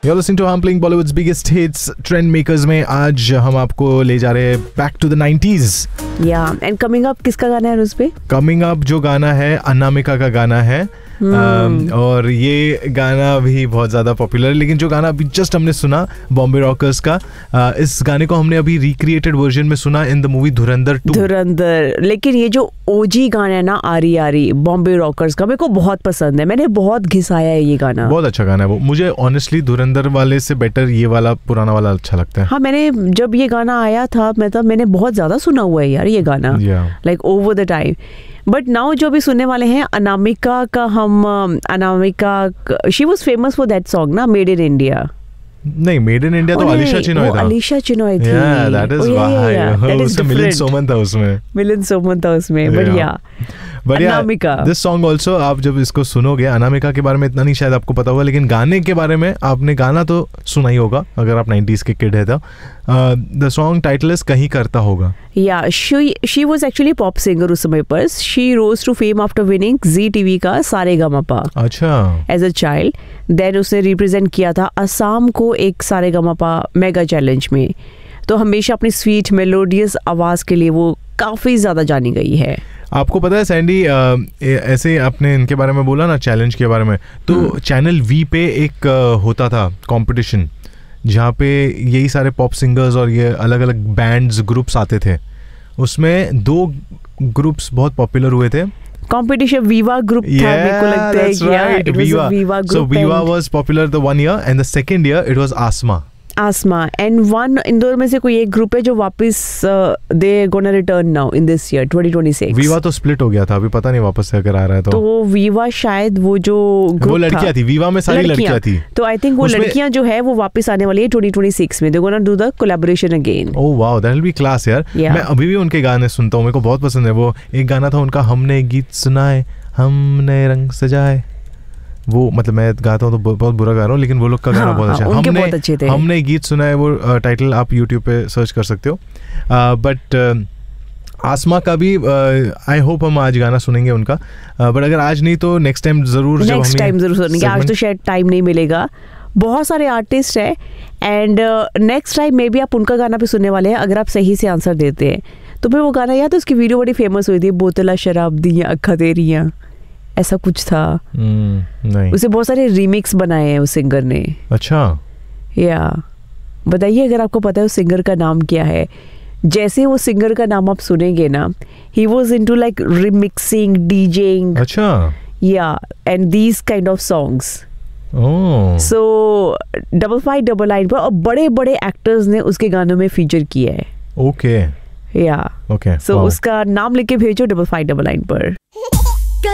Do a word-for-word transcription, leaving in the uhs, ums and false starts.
You're listening to I'm Playing Bollywood's biggest hits trend makers में आज हम आपको ले जा रहे हैं back to the nineties. Yeah, and coming up किसका गाना है उस पे? Coming up जो गाना है अनामिका का गाना है. Hmm. um, और ये गाना भी बहुत ज़्यादा पॉपुलर है, लेकिन जो गाना अभी जस्ट हमने सुना बॉम्बे रॉकर्स का, uh, इस गाने को हमने अभी रिक्रिएटेड वर्जन में सुना in the movie Dhurandhar to. धुरंधर, लेकिन ये जो ओजी गाना है ना आरी आरी बॉम्बे रॉकर्स का, मेरे को बहुत पसंद है. मैंने बहुत घिसाया है ये गाना. बहुत अच्छा गाना है वो. मुझे ऑनेस्टली धुरंधर वाले से बेटर ये वाला पुराना वाला अच्छा लगता है. हाँ, मैंने जब ये गाना आया था मतलब मैंने बहुत ज्यादा सुना हुआ है यार ये गाना, like over the time. But now जो भी सुनने वाले हैं अनामिका का, हम Anamika she was famous for that song ना, मेड इन इंडिया. नहीं, मेड इन इंडिया तो अलीशा चिनॉय था. अलीशा चिनॉय थी. या दैट इज व्हाई उसमें मिलिंद सोमन था उसमें. मिलिंद सोमन था उसमें. बट या अनामिका, दिस सॉन्ग ऑल्सो आप जब इसको सुनोगे, अनामिका के बारे में इतना नहीं शायद आपको पता होगा, लेकिन गाने के बारे में आपने गाना तो सुना ही होगा अगर आप नाइंटीज़ के किड है तो. द सॉन्ग टाइटल इज कहीं करता होगा. या she she was actually pop singer उस समय पर. She rose to fame after winning ji TV का सारेगामापा. अच्छा. एज अ चाइल्ड देन उसने रिप्रेजेंट किया था असम को एक सारेगामापा मेगा चैलेंज में. तो हमेशा अपनी स्वीट मेलोडियस आवाज के लिए वो काफी ज्यादा जानी गई है. आपको पता है सैंडी, ऐसे आपने इनके बारे में बोला ना चैलेंज के बारे में, तो चैनल वी पे एक होता था कंपटीशन जहाँ पे यही सारे पॉप सिंगर्स और ये अलग अलग बैंड्स ग्रुप्स आते थे. उसमें दो ग्रुप्स बहुत पॉपुलर हुए थे. कंपटीशन वीवा ग्रुप था. मेरे को लगता है कि यार it was Viva group. So Viva was popular the one year and the second year it was Asma. Asma and one Indore में से कोई एक ग्रुप है जो वापस they gonna return now in this year twenty twenty six. Viva तो split हो गया था, अभी पता नहीं वापस से अगर आ रहा है तो. तो वीवा शायद वो जो ग्रुप वो लड़कियां थी, वीवा में सारी लड़कियां थी. तो आई थिंक वो लड़कियां जो है वो वापस आने वाली है ट्वेंटी ट्वेंटी सिक्स में. They gonna do the collaboration again. Oh wow, that will be class यार. मैं अभी भी उनके गाने सुनता हूँ, मेरे को बहुत पसंद है. वो एक गाना था उनका, हमने गीत सुनाए हमने रंग सजाए. वो मतलब मैं गाता हूँ तो बहुत बुरा गा रहा हूँ, लेकिन वो लोग का गाना हाँ, बहुत अच्छा है. हाँ, हमने बहुत अच्छे थे. हमने गीत सुना है, वो टाइटल आप यूट्यूब पे सर्च कर सकते हो. बट आसमा का भी आई होप हम आज गाना सुनेंगे उनका. बट अगर आज नहीं तो नेक्स्ट टाइम जरूर. नेक्स्ट टाइम जरूर सुनेंगे. आज तो शायद टाइम नहीं मिलेगा. बहुत सारे आर्टिस्ट है and next time may be आप उनका गाना भी सुनने वाले हैं अगर आप सही से आंसर देते हैं. तो फिर वो गाना याद है, उसकी वीडियो बड़ी फेमस हुई थी, बोतला शराब दिया अखा तेरियां, ऐसा कुछ था. hmm, नहीं. उसे बहुत सारे रीमिक्स बनाए हैं उस सिंगर ने. अच्छा. या बताइए अगर आपको पता है उस सिंगर का नाम क्या है. जैसे वो सिंगर का नाम आप सुनेंगे ना, he was into like remixing, DJing. अच्छा. या and these kind of songs. So double five double nine पर और बड़े बड़े एक्टर्स ने उसके गानों में फीचर किया है. ओके. या ओके. सो उसका नाम लिख के भेजो डबल फाइव डबल नाइन पर.